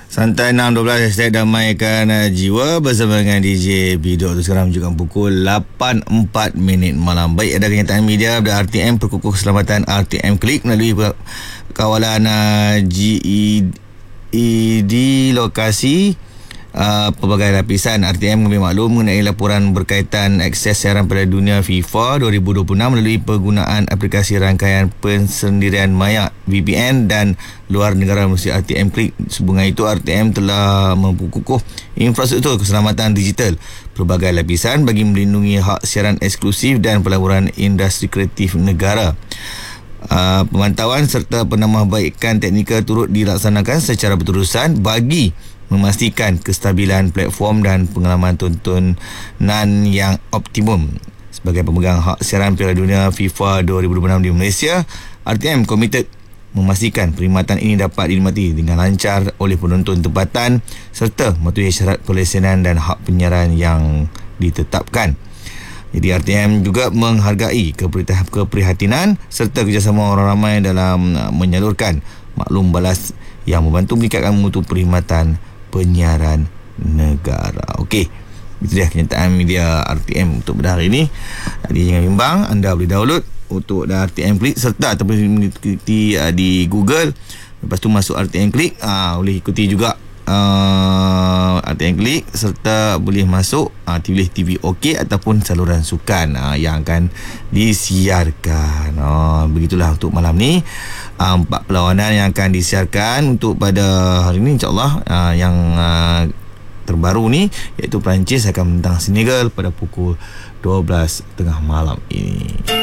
Santai 6.12 hashtag damaikan jiwa bersama dengan DJ Bido. Sekarang menunjukkan pukul 8.04 malam. Baik, ada kenyataan media dari RTM perkukuh keselamatan RTM Klik melalui kawalan GED lokasi pelbagai lapisan. RTM mengambil maklum mengenai laporan berkaitan akses siaran pada dunia FIFA 2026 melalui penggunaan aplikasi rangkaian pensendirian maya VPN dan luar negara melalui RTM Klik. Sehubungan itu, RTM telah memperkukuh infrastruktur keselamatan digital pelbagai lapisan bagi melindungi hak siaran eksklusif dan pelaburan industri kreatif negara. Pemantauan serta penambahbaikan teknikal turut dilaksanakan secara berterusan bagi memastikan kestabilan platform dan pengalaman tontonan yang optimum. Sebagai pemegang hak siaran Piala Dunia FIFA 2026 di Malaysia, RTM komited memastikan perkhidmatan ini dapat dinikmati dengan lancar oleh penonton tempatan serta mematuhi syarat pelesenan dan hak penyiaran yang ditetapkan. Jadi RTM juga menghargai keprihatinan serta kerjasama orang ramai dalam menyalurkan maklum balas yang membantu meningkatkan mutu perkhidmatan penyiaran negara. Okey, itu dia kenyataan media RTM untuk pada hari ini. Jadi jangan bimbang, anda boleh download untuk RTM Klik serta ataupun mengikuti di Google. Lepas tu masuk RTM Klik, boleh ikuti juga RTM Klik serta boleh masuk TV OK ataupun saluran sukan yang akan disiarkan. Begitulah untuk malam ni. 4 perlawanan yang akan disiarkan untuk pada hari ni, insyaAllah. Yang terbaru ni iaitu Perancis akan menentang Senegal pada pukul 12 tengah malam ini.